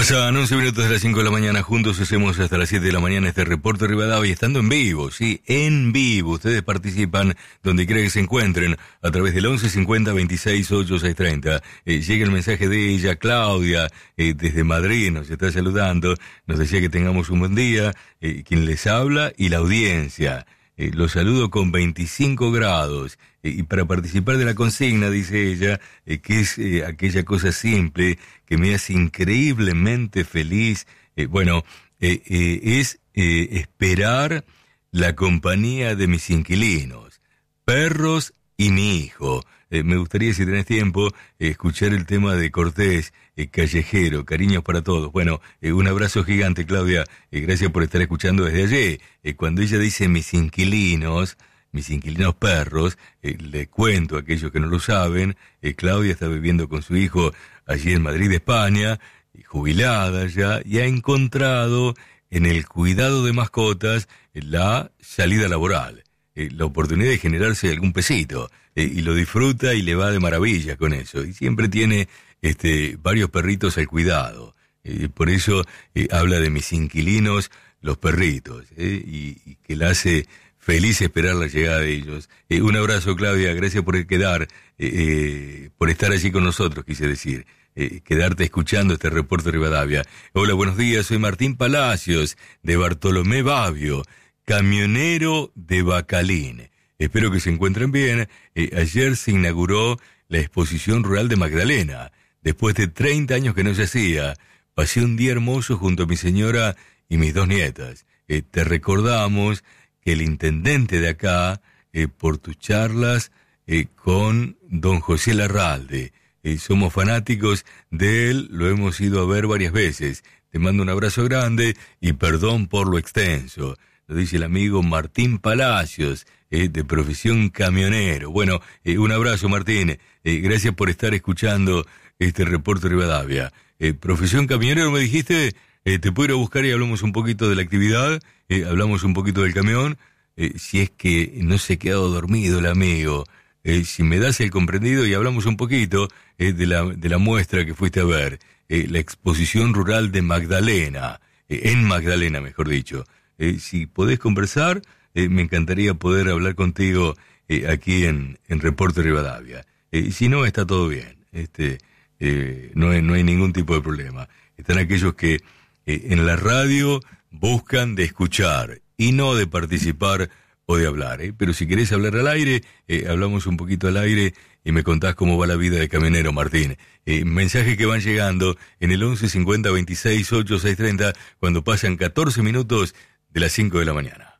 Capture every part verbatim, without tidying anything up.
Pasan once minutos de las cinco de la mañana, juntos hacemos hasta las siete de la mañana este reporte Rivadavia, estando en vivo, sí, en vivo. Ustedes participan donde quiera que se encuentren, a través del once cincuenta veintiséis ocho seis treinta. Eh, llega el mensaje de ella, Claudia, eh, desde Madrid, nos está saludando, nos decía que tengamos un buen día, eh, quien les habla y la audiencia. Eh, los saludo con veinticinco grados, eh, y para participar de la consigna, dice ella, eh, que es eh, aquella cosa simple que me hace increíblemente feliz, eh, bueno, eh, eh, es eh, esperar la compañía de mis inquilinos, perros y mi hijo. Eh, me gustaría, si tenés tiempo, eh, escuchar el tema de Cortés, eh, Callejero, cariños para todos. Bueno, eh, un abrazo gigante, Claudia, eh, gracias por estar escuchando desde allí. Eh, cuando ella dice mis inquilinos, mis inquilinos perros, eh, le cuento a aquellos que no lo saben, eh, Claudia está viviendo con su hijo allí en Madrid, España, eh, jubilada ya, y ha encontrado en el cuidado de mascotas eh, la salida laboral. Eh, la oportunidad de generarse algún pesito, eh, y lo disfruta y le va de maravilla con eso, y siempre tiene este varios perritos al cuidado, eh, por eso eh, habla de mis inquilinos, los perritos, eh, y, y que la hace feliz esperar la llegada de ellos. Eh, un abrazo, Claudia, gracias por quedar, eh, eh, por estar allí con nosotros, quise decir, eh, quedarte escuchando este reporte de Rivadavia. Hola, buenos días, soy Martín Palacios, de Bartolomé Babio, camionero de Bacalín. Espero que se encuentren bien. Eh, ayer se inauguró la exposición rural de Magdalena. Después de treinta años que no se hacía, pasé un día hermoso junto a mi señora y mis dos nietas. Eh, te recordamos que el intendente de acá, eh, por tus charlas eh, con don José Larralde, eh, somos fanáticos de él, lo hemos ido a ver varias veces. Te mando un abrazo grande y perdón por lo extenso. Lo dice el amigo Martín Palacios, eh, de profesión camionero. Bueno, eh, un abrazo, Martín. Eh, gracias por estar escuchando este reporte Rivadavia. Eh, profesión camionero, me dijiste, eh, te puedo ir a buscar y hablamos un poquito de la actividad, eh, hablamos un poquito del camión, eh, si es que no se ha quedado dormido el amigo, eh, si me das el comprendido y hablamos un poquito eh, de la de la muestra que fuiste a ver, eh, la exposición rural de Magdalena, eh, en Magdalena, mejor dicho. Eh, si podés conversar, eh, me encantaría poder hablar contigo eh, aquí en, en Reporte Rivadavia. Eh, si no, está todo bien. Este, eh, no, hay, no hay ningún tipo de problema. Están aquellos que eh, en la radio buscan de escuchar y no de participar o de hablar. Eh. Pero si querés hablar al aire, eh, hablamos un poquito al aire y me contás cómo va la vida de camionero, Martín. Eh, mensajes que van llegando en el once cincuenta veintiséis ocho seis treinta cuando pasan catorce minutos de las cinco de la mañana.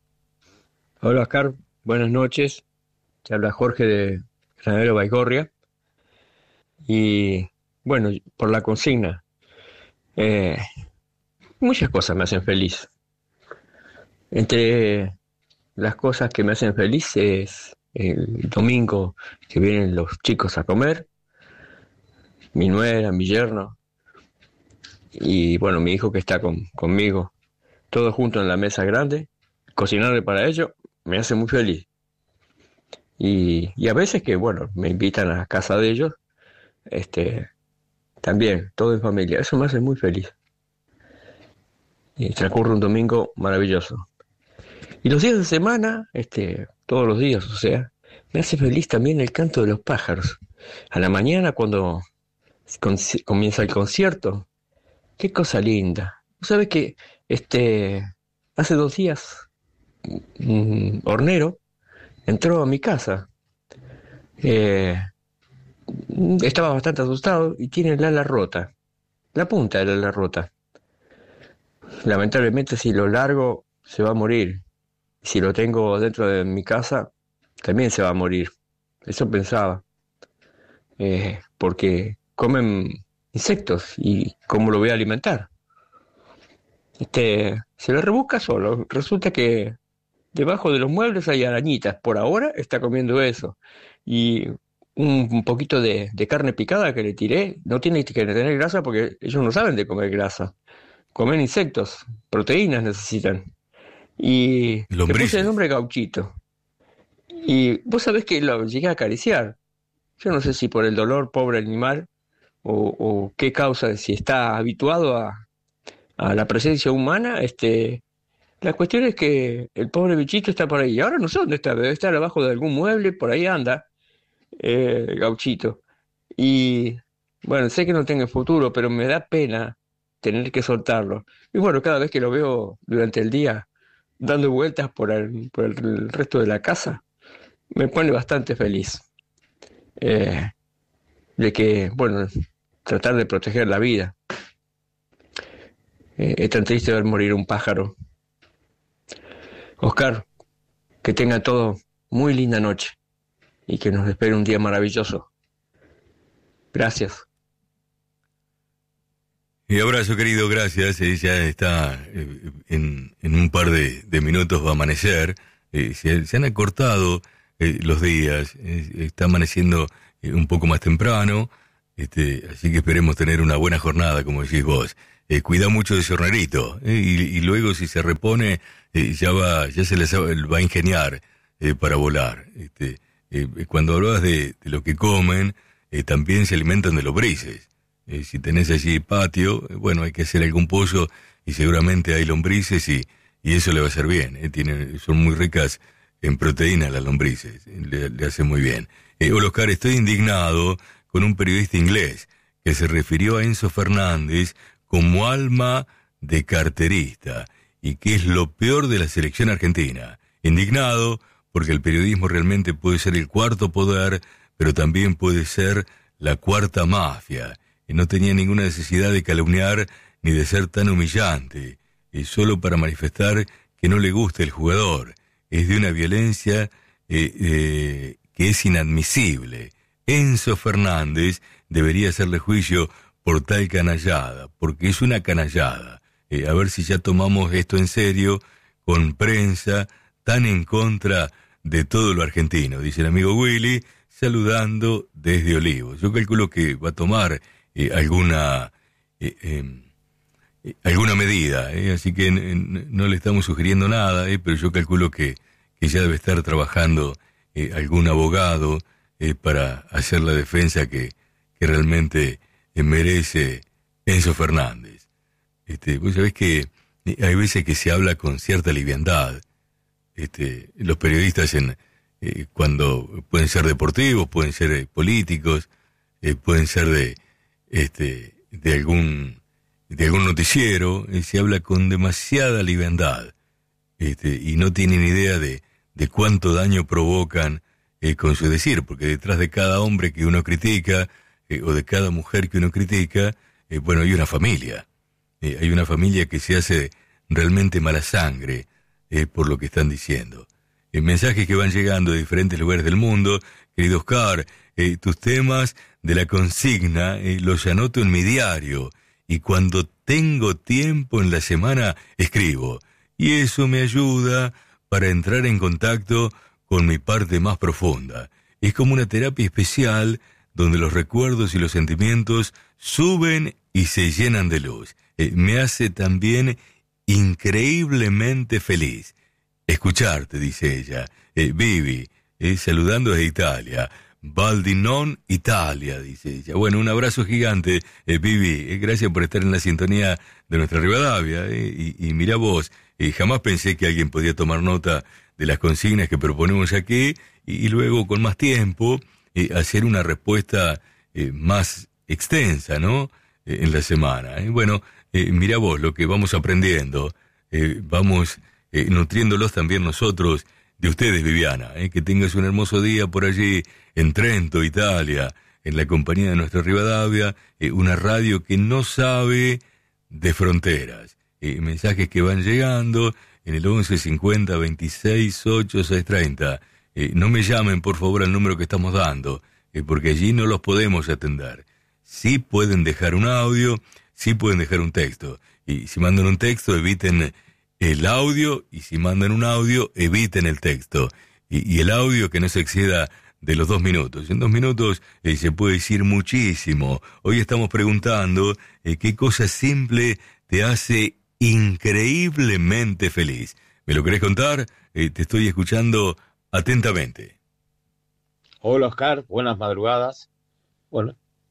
Hola, Oscar, buenas noches. Te habla Jorge de Granadero Baigorria. Y bueno, por la consigna, eh, muchas cosas me hacen feliz. Entre las cosas que me hacen feliz es el domingo que vienen los chicos a comer, mi nuera, mi yerno, y bueno, mi hijo que está con, conmigo. Todos juntos en la mesa grande, cocinarle para ellos, me hace muy feliz. Y, y a veces que, bueno, me invitan a la casa de ellos, este, también, todo en familia, eso me hace muy feliz. Y transcurre un domingo maravilloso. Y los días de semana, este, todos los días, o sea, me hace feliz también el canto de los pájaros. A la mañana cuando comienza el concierto, qué cosa linda. ¿Sabes qué? Este, hace dos días, un hornero entró a mi casa. Eh, estaba bastante asustado y tiene el ala rota, la punta del ala rota. Lamentablemente, si lo largo, se va a morir. Si lo tengo dentro de mi casa, también se va a morir. Eso pensaba. Eh, porque comen insectos y ¿cómo lo voy a alimentar? Este, se lo rebusca solo. Resulta que debajo de los muebles hay arañitas. Por ahora está comiendo eso. Y un, un poquito de, de carne picada que le tiré. No tiene que tener grasa porque ellos no saben de comer grasa. Comen insectos, proteínas necesitan. Y le puse el nombre Gauchito. Y vos sabés que lo llegué a acariciar. Yo no sé si por el dolor, pobre animal, o, o qué causa, si está habituado a, a la presencia humana. Este, la cuestión es que el pobre bichito está por ahí. Y ahora no sé dónde está, debe estar abajo de algún mueble, por ahí anda, eh, el gauchito. Y bueno, sé que no tiene futuro, pero me da pena tener que soltarlo. Y bueno, cada vez que lo veo durante el día dando vueltas por el, por el resto de la casa, me pone bastante feliz. Eh, de que, bueno, tratar de proteger la vida. Eh, es tan triste ver morir un pájaro. Oscar, que tenga todo muy linda noche y que nos espere un día maravilloso. Gracias. Y abrazo, querido, gracias. Eh, ya está, eh, en, en un par de, de minutos va a amanecer. Eh, se, se han acortado eh, los días. Eh, está amaneciendo eh, un poco más temprano. Este, así que esperemos tener una buena jornada, como decís vos. Eh, cuida mucho de ese hornerito. Eh, y, y luego, si se repone, eh, ya va, ya se les va a ingeniar eh, para volar. Este, eh, cuando hablabas de, de lo que comen, eh, también se alimentan de lombrices. Eh, si tenés allí patio, eh, bueno, hay que hacer algún pollo y seguramente hay lombrices y, y eso le va a hacer bien. Eh, tienen, son muy ricas en proteínas las lombrices, le, le hace muy bien. Eh, hola, Oscar, estoy indignado con un periodista inglés que se refirió a Enzo Fernández como alma de carterista y que es lo peor de la selección argentina. Indignado porque el periodismo realmente puede ser el cuarto poder, pero también puede ser la cuarta mafia. Y no tenía ninguna necesidad de calumniar ni de ser tan humillante, y solo para manifestar que no le gusta el jugador. Es de una violencia eh, eh, que es inadmisible. Enzo Fernández debería hacerle juicio por tal canallada, porque es una canallada. Eh, a ver si ya tomamos esto en serio, con prensa tan en contra de todo lo argentino, dice el amigo Willy, saludando desde Olivos. Yo calculo que va a tomar eh, alguna eh, eh, alguna medida, eh, así que n- n- no le estamos sugiriendo nada, eh, pero yo calculo que, que ya debe estar trabajando eh, algún abogado eh, para hacer la defensa que, que realmente eh, merece Enzo Fernández. Este, vos sabés que eh, hay veces que se habla con cierta liviandad. Este, los periodistas en eh, cuando pueden ser deportivos, pueden ser eh, políticos, eh, pueden ser de este de algún de algún noticiero, eh, se habla con demasiada liviandad, este, y no tienen idea de, de cuánto daño provocan eh, con su decir, porque detrás de cada hombre que uno critica eh, o de cada mujer que uno critica, eh, bueno, hay una familia, eh, hay una familia que se hace realmente mala sangre eh, por lo que están diciendo. Eh, mensajes que van llegando de diferentes lugares del mundo. Querido Oscar, eh, tus temas de la consigna eh, los anoto en mi diario y cuando tengo tiempo en la semana escribo. Y eso me ayuda para entrar en contacto con mi parte más profunda. Es como una terapia especial donde los recuerdos y los sentimientos suben y se llenan de luz. Eh, me hace también increíblemente feliz escucharte, dice ella. Eh, Vivi, eh, saludando desde Italia. Baldinon, Italia, dice ella. Bueno, un abrazo gigante, eh, Vivi. Eh, gracias por estar en la sintonía de nuestra Rivadavia. Eh, y, y mira vos, eh, jamás pensé que alguien podía tomar nota de las consignas que proponemos aquí y, y luego, con más tiempo, eh, hacer una respuesta eh, más extensa, ¿no? Eh, en la semana. Eh. Bueno, eh, mira vos lo que vamos aprendiendo. Eh, vamos eh, nutriéndolos también nosotros de ustedes, Viviana. Eh. Que tengas un hermoso día por allí en Trento, Italia, en la compañía de nuestra Rivadavia, eh, una radio que no sabe de fronteras. Eh, mensajes que van llegando en el once cincuenta veintiséis ocho seis treinta. Eh, no me llamen, por favor, al número que estamos dando, eh, porque allí no los podemos atender. Sí pueden dejar un audio, sí pueden dejar un texto. Y si mandan un texto, eviten el audio, y si mandan un audio, eviten el texto. Y, y el audio que no se exceda de los dos minutos. En dos minutos eh, se puede decir muchísimo. Hoy estamos preguntando eh, qué cosa simple te hace increíblemente feliz. ¿Me lo querés contar? Eh, te estoy escuchando atentamente. Hola Oscar, buenas madrugadas. Bueno,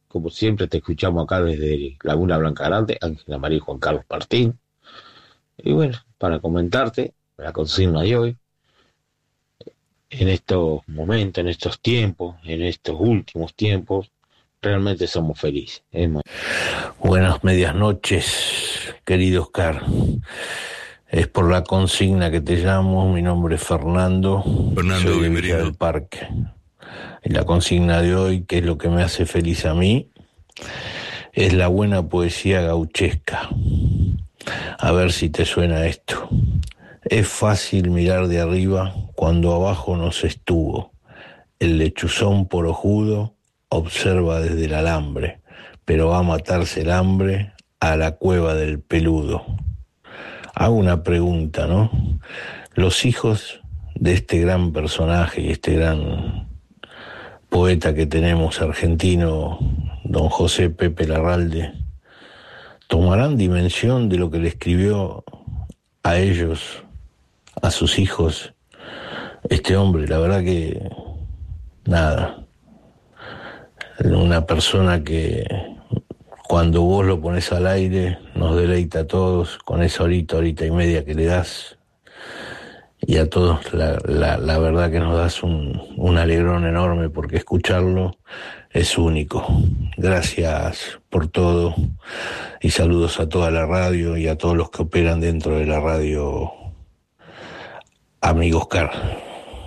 como siempre te escuchamos acá desde Laguna Blanca Grande, Ángela María y Juan Carlos Martín. Y bueno, para comentarte la consigna de hoy, en estos momentos, en estos tiempos, en estos últimos tiempos, realmente somos felices. Es muy... Buenas medias noches, querido Oscar. Es por la consigna que te llamo. Mi nombre es Fernando. Fernando, soy de bienvenido. Villa del Parque. Y la consigna de hoy, que es lo que me hace feliz a mí, es la buena poesía gauchesca. A ver si te suena esto. Es fácil mirar de arriba cuando abajo no se estuvo. El lechuzón por ojudo observa desde el alambre, pero va a matarse el hambre a la cueva del peludo. Hago una pregunta, ¿no? Los hijos de este gran personaje y este gran poeta que tenemos argentino, don José Pepe Larralde, ¿tomarán dimensión de lo que le escribió a ellos, a sus hijos, este hombre? La verdad que nada, una persona que cuando vos lo pones al aire nos deleita a todos con esa horita, horita y media que le das, y a todos la, la, la verdad que nos das un, un alegrón enorme, porque escucharlo es único. Gracias por todo y saludos a toda la radio y a todos los que operan dentro de la radio, amigo Oscar.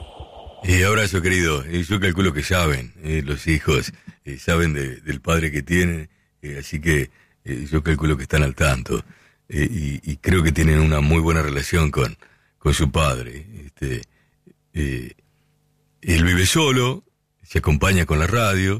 Y abrazo, querido. Eh, yo calculo que saben, eh, los hijos eh, saben de, del padre que tienen, eh, así que eh, yo calculo que están al tanto. Eh, y, y creo que tienen una muy buena relación con, con su padre. Este, eh, él vive solo, se acompaña con la radio,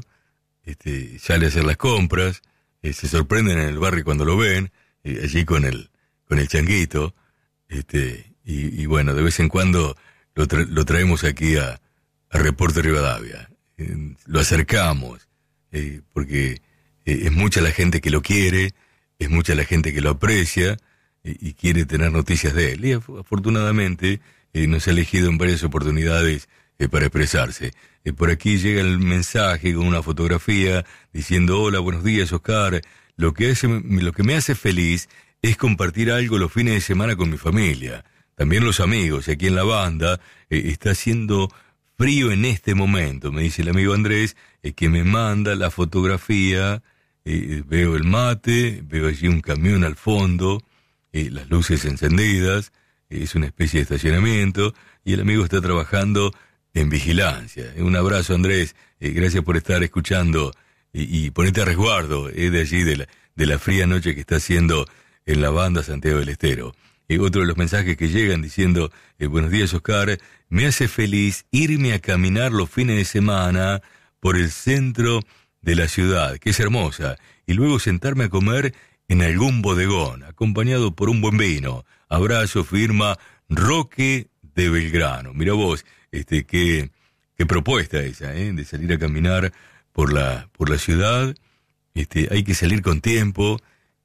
este, sale a hacer las compras, eh, se sorprenden en el barrio cuando lo ven, eh, allí con el, con el changuito, este, y, y bueno, de vez en cuando Lo, tra- lo traemos aquí a, a Reporte Rivadavia, eh, lo acercamos, eh, porque eh, es mucha la gente que lo quiere, es mucha la gente que lo aprecia eh, y quiere tener noticias de él. Y af- afortunadamente eh, nos ha elegido en varias oportunidades eh, para expresarse. Eh, por aquí llega el mensaje con una fotografía diciendo: hola, buenos días, Oscar. Lo que, hace, lo que me hace feliz es compartir algo los fines de semana con mi familia. También los amigos, aquí en la banda, eh, está haciendo frío en este momento, me dice el amigo Andrés, eh, que me manda la fotografía, eh, veo el mate, veo allí un camión al fondo, eh, las luces encendidas, eh, es una especie de estacionamiento, y el amigo está trabajando en vigilancia. Eh, un abrazo, Andrés, eh, gracias por estar escuchando, y, y ponete a resguardo eh, de allí, de la, de la fría noche que está haciendo en la banda Santiago del Estero. Eh, otro de los mensajes que llegan diciendo: eh, buenos días, Oscar, me hace feliz irme a caminar los fines de semana por el centro de la ciudad, que es hermosa, y luego sentarme a comer en algún bodegón, acompañado por un buen vino. Abrazo, firma Roque de Belgrano. Mira vos, este, qué, qué propuesta esa, ¿eh? De salir a caminar por la, por la ciudad. Este, hay que salir con tiempo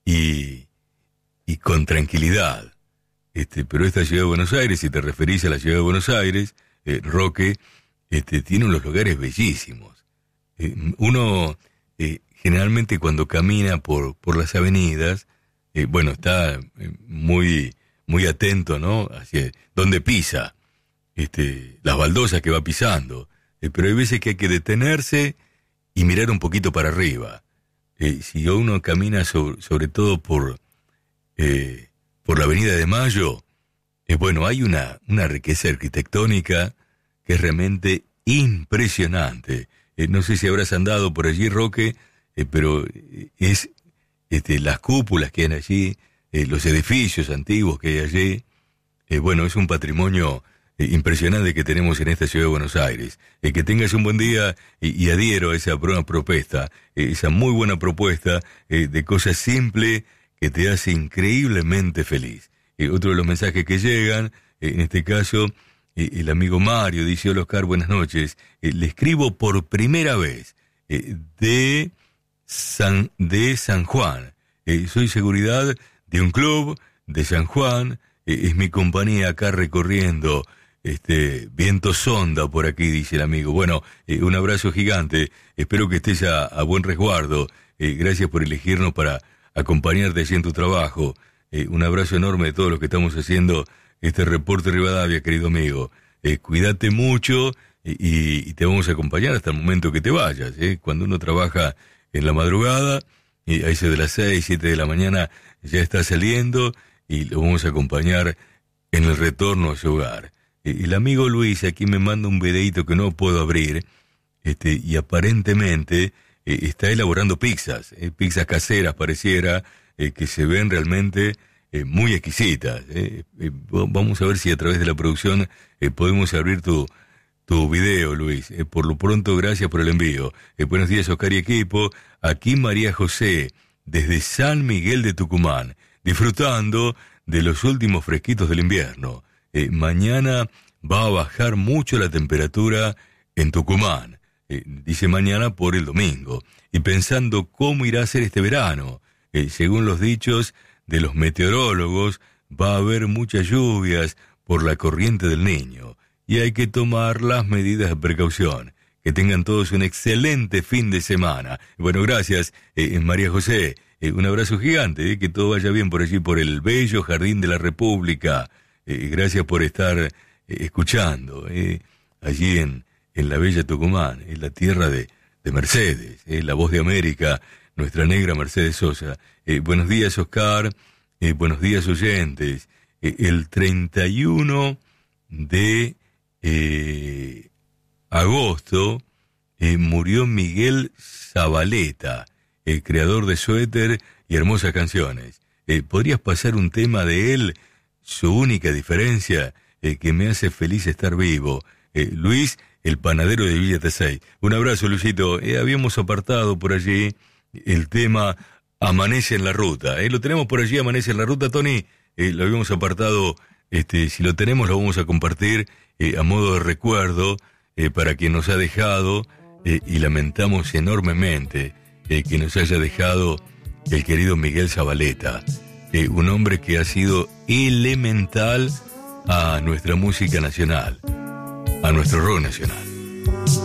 y, y con tranquilidad. Este, pero esta ciudad de Buenos Aires, si te referís a la ciudad de Buenos Aires, eh, Roque, este, tiene unos lugares bellísimos. Eh, uno, eh, generalmente cuando camina por, por las avenidas, eh, bueno, está eh, muy, muy atento, ¿no? Hacia dónde pisa, este, las baldosas que va pisando. Eh, pero hay veces que hay que detenerse y mirar un poquito para arriba. Eh, si uno camina sobre, sobre todo por... Eh, por la Avenida de Mayo, eh, bueno, hay una, una riqueza arquitectónica que es realmente impresionante. Eh, no sé si habrás andado por allí, Roque, eh, pero es este, las cúpulas que hay allí, eh, los edificios antiguos que hay allí, eh, bueno, es un patrimonio eh, impresionante que tenemos en esta ciudad de Buenos Aires. Eh, que tengas un buen día y, y adhiero a esa buena propuesta, eh, esa muy buena propuesta eh, de cosas simples que te hace increíblemente feliz. Eh, otro de los mensajes que llegan, eh, en este caso, eh, el amigo Mario dice: hola, Oscar, buenas noches. Eh, le escribo por primera vez eh, de, San, de San Juan. Eh, soy seguridad de un club de San Juan. Eh, es mi compañía acá recorriendo Este, viento sonda por aquí, dice el amigo. Bueno, eh, un abrazo gigante. Espero que estés a, a buen resguardo. Eh, gracias por elegirnos para acompañarte allí en tu trabajo. Eh, un abrazo enorme de todos los que estamos haciendo este reporte Rivadavia, querido amigo. Eh, cuídate mucho y, y te vamos a acompañar hasta el momento que te vayas. Eh. Cuando uno trabaja en la madrugada, y a eso de las seis, siete de la mañana ya está saliendo y lo vamos a acompañar en el retorno a su hogar. El amigo Luis aquí me manda un videito que no puedo abrir, este, y aparentemente eh, está elaborando pizzas, eh, pizzas caseras pareciera, eh, que se ven realmente eh, muy exquisitas. Eh. Eh, vamos a ver si a través de la producción eh, podemos abrir tu, tu video, Luis. Eh, por lo pronto, gracias por el envío. Eh, buenos días, Oscar y equipo. Aquí María José, desde San Miguel de Tucumán, disfrutando de los últimos fresquitos del invierno. Eh, mañana va a bajar mucho la temperatura en Tucumán. Eh, dice mañana por el domingo. Y pensando cómo irá a ser este verano. Eh, según los dichos de los meteorólogos, va a haber muchas lluvias por la corriente del Niño. Y hay que tomar las medidas de precaución. Que tengan todos un excelente fin de semana. Bueno, gracias, eh, María José. Eh, un abrazo gigante. Eh, que todo vaya bien por allí, por el bello Jardín de la República. Eh, gracias por estar eh, escuchando, eh, allí en, en la bella Tucumán, en la tierra de, de Mercedes, eh, la voz de América, nuestra negra Mercedes Sosa. Eh, buenos días, Oscar, eh, buenos días, oyentes. Eh, el treinta y uno de eh, agosto eh, murió Miguel Zabaleta, el creador de Suéter y hermosas canciones. Eh, ¿Podrías pasar un tema de él? Su única diferencia, eh, que me hace feliz estar vivo. Eh, Luis, el panadero de Villa Tesey. Un abrazo, Luisito. Eh, habíamos apartado por allí el tema Amanece en la Ruta. Eh, lo tenemos por allí, Amanece en la Ruta, Tony. Eh, lo habíamos apartado, este, si lo tenemos lo vamos a compartir eh, a modo de recuerdo eh, para quien nos ha dejado, eh, y lamentamos enormemente eh, que nos haya dejado el querido Miguel Zabaleta. Eh, un hombre que ha sido elemental a nuestra música nacional, a nuestro rock nacional.